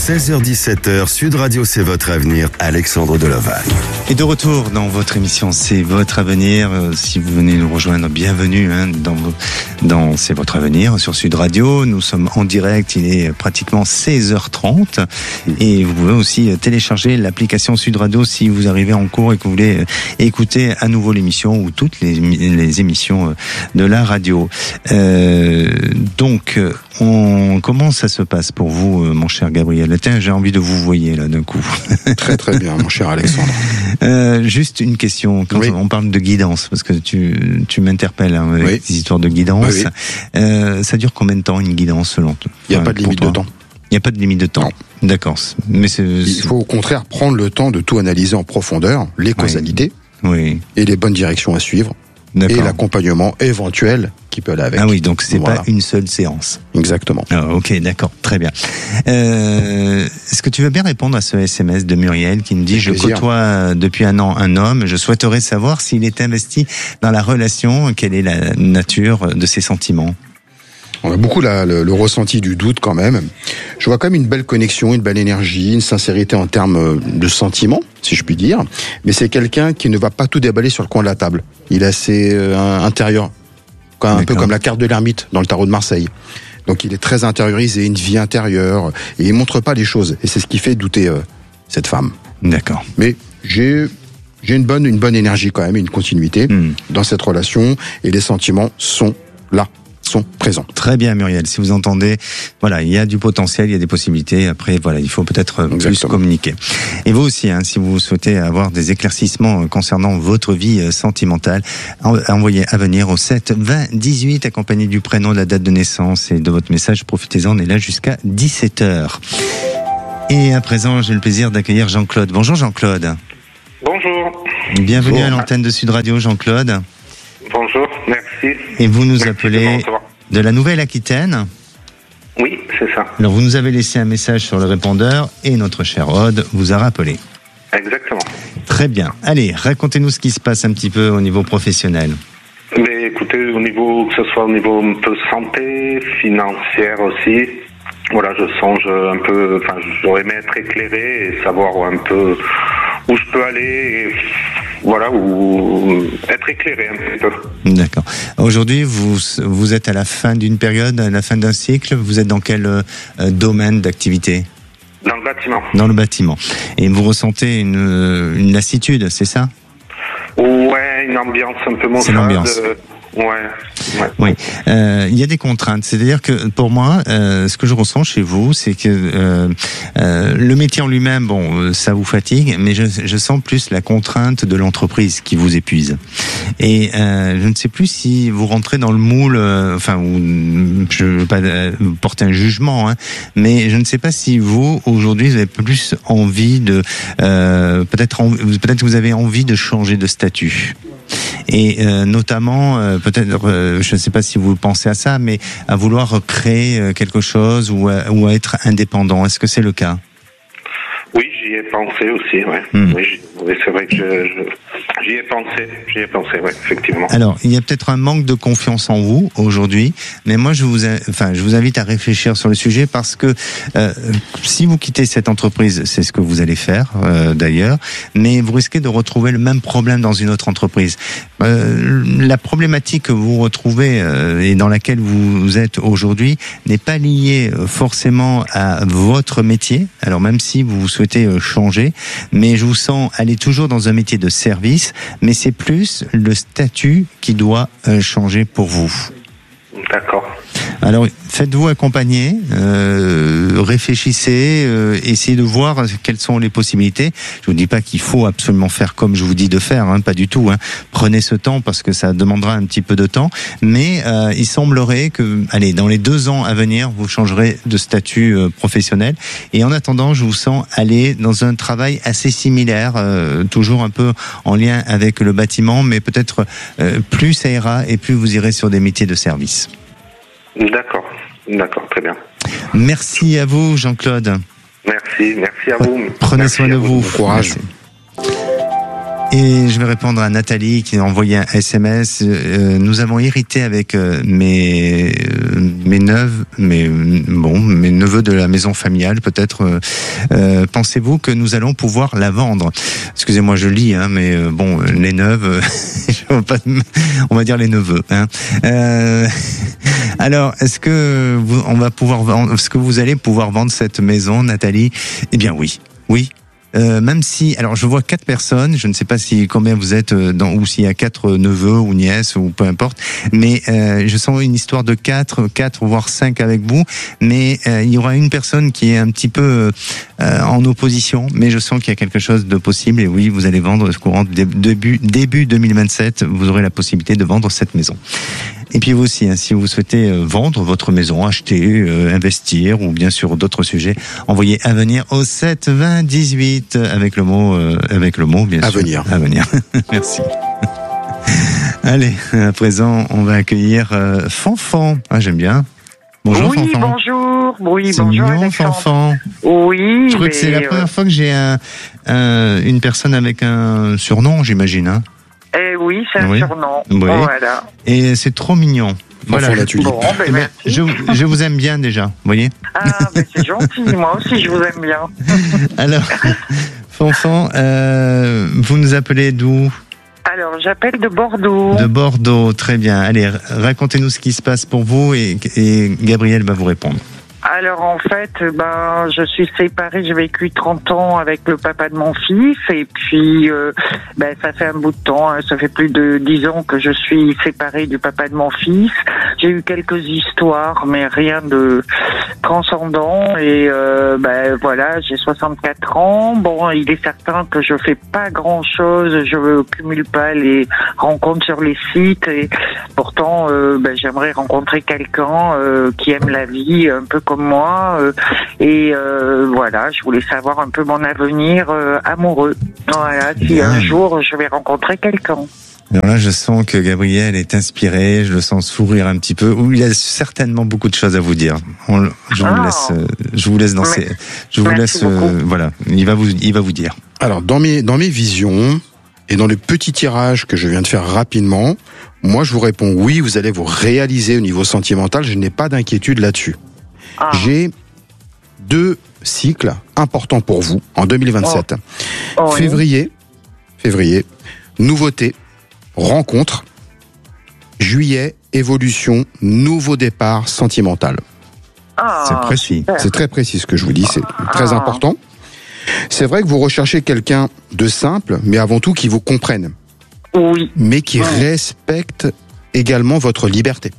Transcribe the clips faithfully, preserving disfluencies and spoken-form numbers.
seize heures dix-sept heures, Sud Radio, c'est votre avenir, Alexandre Deloval. Et de retour dans votre émission, c'est votre avenir. Si vous venez nous rejoindre, bienvenue hein, dans, dans C'est votre avenir sur Sud Radio. Nous sommes en direct, il est pratiquement seize heures trente. Et vous pouvez aussi télécharger l'application Sud Radio si vous arrivez en cours et que vous voulez écouter à nouveau l'émission ou toutes les, les émissions de la radio. Euh, donc, on, comment ça se passe pour vous, mon cher Gabriel? Tiens, j'ai envie de vous voyer là d'un coup. Très très bien, mon cher Alexandre. Euh, juste une question, quand oui. on parle de guidance, parce que tu, tu m'interpelles hein, avec oui. des histoires de guidance, oui, oui. Euh, ça dure combien de temps une guidance selon toi? Il n'y a pas de limite de temps. Il n'y a pas de limite de temps. Non. D'accord. Mais c'est, il faut au contraire prendre le temps de tout analyser en profondeur, les causalités oui. et les bonnes directions à suivre. D'accord. Et l'accompagnement éventuel qui peut aller avec. Ah oui, donc c'est voilà. pas une seule séance. Exactement. Ah, ok, d'accord, très bien. Euh, est-ce que tu veux bien répondre à ce S M S de Muriel qui nous dit « Je côtoie depuis un an un homme, je souhaiterais savoir s'il est investi dans la relation, quelle est la nature de ses sentiments ?» On a beaucoup la, le, le ressenti du doute quand même. Je vois quand même une belle connexion, une belle énergie, une sincérité en termes de sentiments, si je puis dire. Mais c'est quelqu'un qui ne va pas tout déballer sur le coin de la table. Il est assez euh, intérieur, un D'accord. peu comme la carte de l'ermite dans le tarot de Marseille. Donc il est très intériorisé, une vie intérieure, et il montre pas les choses. Et c'est ce qui fait douter euh, cette femme. D'accord. Mais j'ai j'ai une bonne une bonne énergie quand même, une continuité mmh. dans cette relation, et les sentiments sont là. Sont présents. Très bien Muriel, si vous entendez, voilà, il y a du potentiel, il y a des possibilités, après voilà, il faut peut-être Exactement. plus communiquer. Et vous aussi, hein, si vous souhaitez avoir des éclaircissements concernant votre vie sentimentale, envoyez à venir au sept vingt dix-huit, accompagné du prénom, de la date de naissance et de votre message, profitez-en, on est là jusqu'à dix-sept heures. Et à présent, j'ai le plaisir d'accueillir Jean-Claude. Bonjour Jean-Claude. Bonjour. Bienvenue Bonjour. à l'antenne de Sud Radio, Jean-Claude. Bonjour, merci. Et vous nous merci appelez de, de la Nouvelle-Aquitaine? Oui, c'est ça. Alors vous nous avez laissé un message sur le répondeur et notre cher Aude vous a rappelé. Exactement. Très bien. Allez, racontez-nous ce qui se passe un petit peu au niveau professionnel. Mais écoutez, au niveau, que ce soit au niveau un peu santé, financière aussi, voilà, je songe un peu, enfin, j'aurais aimé être éclairé et savoir un peu où je peux aller, et, voilà, ou être éclairé un petit peu. D'accord. Aujourd'hui, vous vous êtes à la fin d'une période, à la fin d'un cycle. Vous êtes dans quel euh, domaine d'activité? Dans le bâtiment. Dans le bâtiment. Et vous ressentez une, une lassitude, c'est ça? Ouais, une ambiance un peu mauvaise. C'est l'ambiance. Euh, ouais. Ouais. Oui, euh, il y a des contraintes. C'est-à-dire que pour moi, euh, ce que je ressens chez vous, c'est que euh, euh, le métier en lui-même, bon, ça vous fatigue, mais je, je sens plus la contrainte de l'entreprise qui vous épuise. Et euh, je ne sais plus si vous rentrez dans le moule, euh, enfin, ou, je ne veux pas euh, porter un jugement, hein, mais je ne sais pas si vous aujourd'hui vous avez plus envie de, euh, peut-être, en, peut-être vous avez envie de changer de statut. Et euh, notamment, euh, peut-être, euh, je ne sais pas si vous pensez à ça, mais à vouloir créer quelque chose ou à, ou à être indépendant. Est-ce que c'est le cas? Oui, j'y ai pensé aussi, ouais. Mmh. Oui, oui, c'est vrai que je, je, j'y ai pensé, j'y ai pensé, ouais, effectivement. Alors, il y a peut-être un manque de confiance en vous aujourd'hui, mais moi, je vous, enfin, je vous invite à réfléchir sur le sujet parce que euh, si vous quittez cette entreprise, c'est ce que vous allez faire euh, d'ailleurs, mais vous risquez de retrouver le même problème dans une autre entreprise. Euh, la problématique que vous retrouvez euh, et dans laquelle vous êtes aujourd'hui n'est pas liée forcément à votre métier. Alors, même si vous souhaitez changer, mais je vous sens aller toujours dans un métier de service, mais c'est plus le statut qui doit changer pour vous. D'accord. Alors, faites-vous accompagner, euh, réfléchissez, euh, essayez de voir quelles sont les possibilités. Je vous dis pas qu'il faut absolument faire comme je vous dis de faire, hein, pas du tout. Hein. Prenez ce temps parce que ça demandera un petit peu de temps, mais euh, il semblerait que, allez, dans les deux ans à venir, vous changerez de statut euh, professionnel. Et en attendant, je vous sens aller dans un travail assez similaire, euh, toujours un peu en lien avec le bâtiment, mais peut-être euh, plus ça ira et plus vous irez sur des métiers de service. D'accord, d'accord, très bien. Merci à vous, Jean-Claude. Merci, merci à vous. Prenez merci soin de vous. Bon courage. Merci. Et je vais répondre à Nathalie qui a envoyé un S M S. Euh, nous avons hérité avec euh, mes euh, mes neveux, mes bon, mes neveux de la maison familiale peut-être. Euh, euh, pensez-vous que nous allons pouvoir la vendre? Excusez-moi, je lis, hein, mais euh, bon, les neveux, on va dire les neveux. Hein. Euh, alors, est-ce que vous, on va pouvoir vendre, est-ce que vous allez pouvoir vendre cette maison, Nathalie? Eh bien, oui, oui. Euh, même si, alors je vois quatre personnes, je ne sais pas si combien vous êtes dans, ou s'il y a quatre neveux ou nièces ou peu importe, mais euh, je sens une histoire de quatre, quatre voire cinq avec vous, mais euh, il y aura une personne qui est un petit peu euh, en opposition, mais je sens qu'il y a quelque chose de possible et oui, vous allez vendre courant début début deux mille vingt-sept, vous aurez la possibilité de vendre cette maison. Et puis vous aussi, hein, si vous souhaitez euh, vendre votre maison, acheter, euh, investir ou bien sûr d'autres sujets, envoyez à venir au sept vingt dix-huit avec le mot, euh, avec le mot bien à sûr. Venir. À venir. Merci. Allez, à présent, on va accueillir euh, Fanfan. Ah, j'aime bien. Bonjour oui, Fanfan. bonjour. Oui, c'est bonjour mignon, Alexandre. Fanfan. Oui, Je crois mais que c'est la euh, première fois que j'ai un, un, une personne avec un surnom, j'imagine. Hein. Eh oui, c'est un Oui. surnom. Oui. Voilà. Et c'est trop mignon. Voilà. Fanfan, là, tu dis. Bon, ben Eh ben, merci. je, je vous aime bien déjà, vous voyez. Ah, ben c'est gentil. Moi aussi, je vous aime bien. Alors, Fanfan, euh, vous nous appelez d'où? Alors, j'appelle de Bordeaux. De Bordeaux, très bien. Allez, racontez-nous ce qui se passe pour vous et, et Gabriel va vous répondre. Alors en fait, ben je suis séparée, j'ai vécu trente ans avec le papa de mon fils et puis euh, ben ça fait un bout de temps, hein, ça fait plus de dix ans que je suis séparée du papa de mon fils. J'ai eu quelques histoires mais rien de transcendant et euh, ben voilà, j'ai soixante-quatre ans. Bon, il est certain que je fais pas grand-chose, je cumule pas les rencontres sur les sites et pourtant euh, ben j'aimerais rencontrer quelqu'un euh, qui aime la vie un peu comme moi euh, et euh, voilà, je voulais savoir un peu mon avenir euh, amoureux. Voilà, si Bien. un jour je vais rencontrer quelqu'un. Alors là, je sens que Gabriel est inspiré, je le sens sourire un petit peu, ou il a certainement beaucoup de choses à vous dire. On, je vous Ah. laisse, euh, je vous laisse danser. Mais- Je vous merci laisse, euh, beaucoup. voilà, il va vous, il va vous dire. Alors, dans mes, dans mes visions et dans le petit tirage que je viens de faire rapidement, moi, je vous réponds oui, vous allez vous réaliser au niveau sentimental. Je n'ai pas d'inquiétude là-dessus. Ah. J'ai deux cycles importants pour vous en deux mille vingt-sept. Oh, oui. Février, février, nouveauté, rencontre. Juillet, évolution, nouveau départ sentimental. Ah, C'est précis. super. C'est très précis ce que je vous dis, c'est très Ah. important. C'est vrai que vous recherchez quelqu'un de simple, mais avant tout qui vous comprenne, Oui. mais qui Ouais. respecte également votre liberté.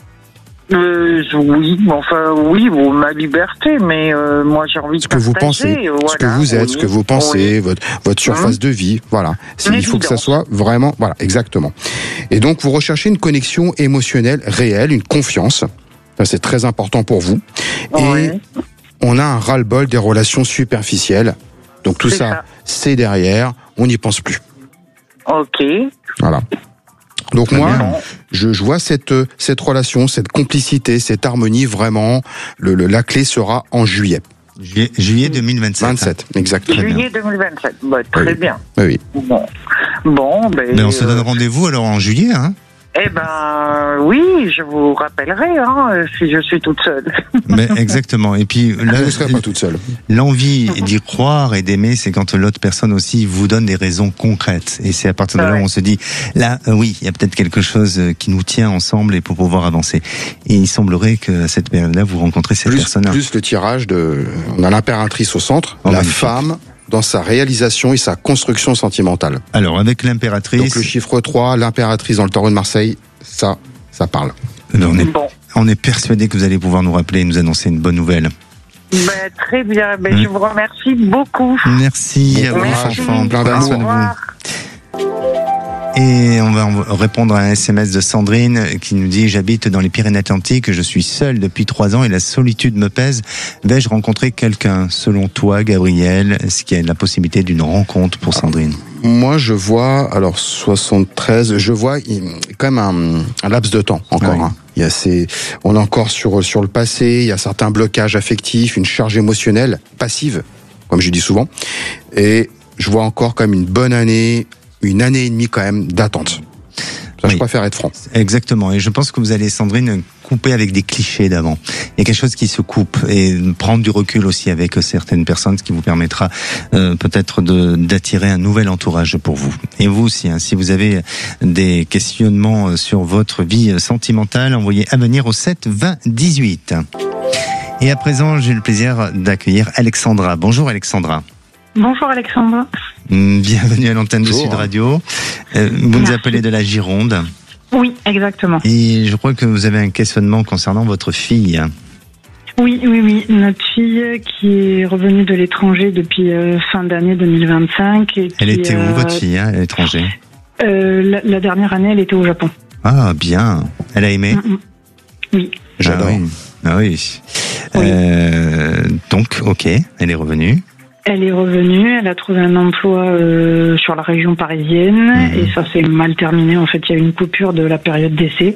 Euh, oui, enfin oui, bon, ma liberté, mais euh, moi j'ai envie Ce de que vous partager, pensez, voilà, ce que vous êtes, ce oui, que vous pensez, oui. votre, votre surface Hum. de vie, voilà. C'est- Il faut que ça L'évidence. soit vraiment, voilà, exactement. Et donc vous recherchez une connexion émotionnelle réelle, une confiance. Ça c'est très important pour vous. Et Ouais. on a un ras-le-bol des relations superficielles. Donc tout C'est ça, ça. c'est derrière, on n'y pense plus. Ok. Voilà. Donc Très moi, bien. je, je vois cette cette relation, cette complicité, cette harmonie vraiment. Le, le- la clé sera en juillet, Juillet, juillet deux mille vingt-sept. vingt-sept, exactement. Très bien. Juillet deux mille vingt-sept. Bah, très Oui. bien. Oui. Bon. Bon, ben. Mais on se donne euh, rendez-vous alors en juillet, hein. Eh ben, oui, je vous rappellerai, hein, euh, si je suis toute seule. Mais exactement. Et puis là, Vous ne serez pas toute seule. l'envie d'y croire et d'aimer, c'est quand l'autre personne aussi vous donne des raisons concrètes. Et c'est à partir de là où Ouais. on se dit, là, euh, oui, il y a peut-être quelque chose euh, qui nous tient ensemble et pour pouvoir avancer. Et il semblerait que à cette période-là, vous rencontrez cette Plus, personne-là. plus le tirage de, on a l'impératrice au centre, Oh, la magnifique. femme dans sa réalisation et sa construction sentimentale. Alors, avec l'impératrice, Donc le chiffre trois, l'impératrice dans le Taureau de Marseille, ça, ça parle. euh, on est, Bon. on est persuadé que vous allez pouvoir nous rappeler et nous annoncer une bonne nouvelle. Ben, très bien. Ben, Mm. je vous remercie beaucoup. Merci à vous, Merci. enfants. plein Au d'amour. Prenez soin de vous. revoir. Et on va en- répondre à un S M S de Sandrine qui nous dit: j'habite dans les Pyrénées-Atlantiques, je suis seule depuis trois ans et la solitude me pèse. Vais-je rencontrer quelqu'un? Selon toi, Gabriel, est-ce qu'il y a la possibilité d'une rencontre pour Sandrine? Moi, je vois, alors soixante-treize, je vois il- quand même un, un laps de temps encore. Oui. Hein. Il y a ces, on est encore sur sur le passé. Il y a certains blocages affectifs, une charge émotionnelle passive, comme je dis souvent. Et je vois encore comme une bonne année une année et demie quand même d'attente. Ça, oui. Je préfère être franc. Exactement. Et je pense que vous allez, Sandrine, couper avec des clichés d'avant. Il y a quelque chose qui se coupe et prendre du recul aussi avec certaines personnes, ce qui vous permettra euh, peut-être de, d'attirer un nouvel entourage pour vous. Et vous aussi, hein, si vous avez des questionnements sur votre vie sentimentale, envoyez à venir au sept vingt dix-huit. Et à présent, j'ai le plaisir d'accueillir Alexandra. Bonjour Alexandra. Bonjour Alexandra. Bienvenue à l'antenne Bonjour. de Sud Radio. Euh, vous Merci. nous appelez de la Gironde. Oui, exactement. Et je crois que vous avez un questionnement concernant votre fille. Oui, oui, oui. Notre fille qui est revenue de l'étranger depuis euh, fin d'année deux mille vingt-cinq. Et elle qui, était où, euh, votre fille, hein, à l'étranger euh, la, la dernière année, elle était au Japon. Ah, bien. Elle a aimé Mm-mm. Oui. J'adore. Ah oui. Ah, oui. oui. Euh, donc, ok, elle est revenue. Elle est revenue, elle a trouvé un emploi euh, sur la région parisienne mmh. et ça s'est mal terminé. En fait, il y a eu une coupure de la période d'essai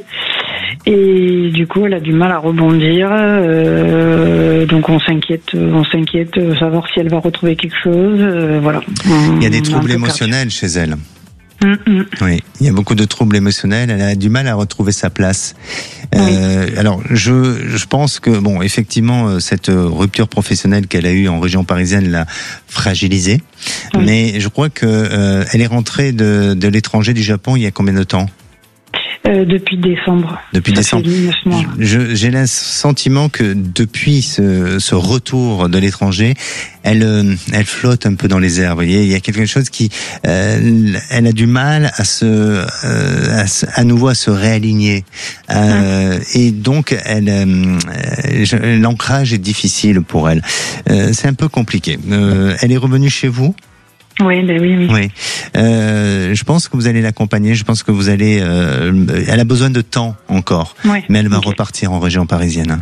et du coup, elle a du mal à rebondir. Euh, donc, on s'inquiète, on s'inquiète de savoir si elle va retrouver quelque chose. Euh, voilà. Il y a des troubles émotionnels chez elle. Mmh. Oui, il y a beaucoup de troubles émotionnels. Elle a du mal à retrouver sa place. Oui. Euh, alors, je je pense que bon, effectivement, cette rupture professionnelle qu'elle a eue en région parisienne l'a fragilisée. Oui. Mais je crois que euh, elle est rentrée de de l'étranger, du Japon, il y a combien de temps ? Euh, depuis décembre. Depuis Ça décembre. Je, j'ai le sentiment que depuis ce, ce retour de l'étranger, elle, elle flotte un peu dans les airs. Vous voyez, il y a quelque chose qui, euh, elle a du mal à se, euh, à, à nouveau à se réaligner. Euh, mmh. Et donc, elle, euh, l'ancrage est difficile pour elle. Euh, c'est un peu compliqué. Euh, elle est revenue chez vous ? Oui, ben oui, oui. Oui. Euh, je pense que vous allez l'accompagner. Je pense que vous allez. Euh, elle a besoin de temps encore, oui, mais elle va okay. repartir en région parisienne.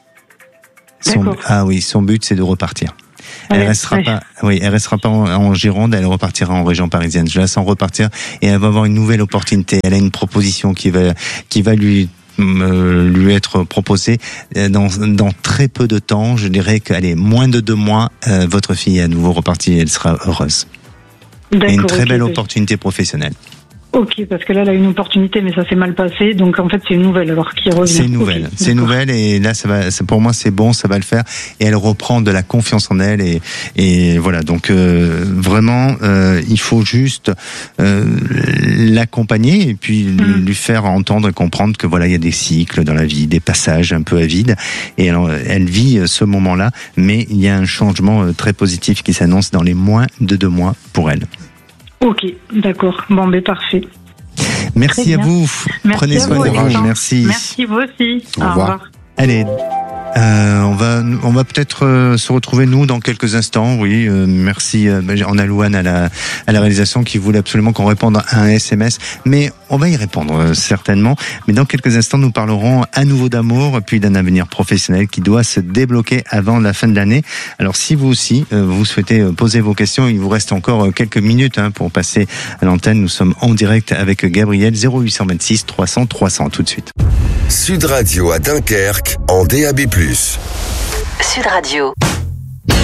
Son, D'accord. ah oui, son but c'est de repartir. Oui, elle restera oui. pas. Oui, elle restera pas en, en Gironde. Elle repartira en région parisienne. Je la sens repartir et elle va avoir une nouvelle opportunité. Elle a une proposition qui va, qui va lui. Euh, lui être proposé dans, dans très peu de temps. Je dirais qu'allez, moins de deux mois, euh, votre fille est à nouveau repartie et elle sera heureuse. D'accord, et une très okay, belle oui. opportunité professionnelle. Ok, parce que là, elle a une opportunité, mais ça s'est mal passé. Donc, en fait, c'est une nouvelle, alors qui revient. C'est une nouvelle. Okay, c'est une nouvelle, et là, ça va, c'est, pour moi, c'est bon, ça va le faire. Et elle reprend de la confiance en elle, et, et voilà. Donc, euh, vraiment, euh, il faut juste euh, l'accompagner, et puis mm. lui faire entendre et comprendre que voilà, il y a des cycles dans la vie, des passages un peu à vide. Et alors, elle vit ce moment-là, mais il y a un changement très positif qui s'annonce dans les moins de deux mois pour elle. Ok, d'accord. Bon, ben parfait. Merci à vous. Merci Prenez soin de vous. Merci. Merci vous aussi. Au, Au revoir. revoir. Allez. Euh, on va, on va peut-être euh, se retrouver nous dans quelques instants. Oui, euh, merci. Euh, on a Louane à la, à la réalisation qui voulait absolument qu'on réponde à un S M S, mais on va y répondre euh, certainement. Mais dans quelques instants, nous parlerons à nouveau d'amour, puis d'un avenir professionnel qui doit se débloquer avant la fin de l'année. Alors, si vous aussi euh, vous souhaitez poser vos questions, il vous reste encore quelques minutes hein, pour passer à l'antenne. Nous sommes en direct avec Gabriel, zéro huit cent vingt-six trois cents trois cents. Tout de suite. Sud Radio à Dunkerque en D A B plus. Sud Radio.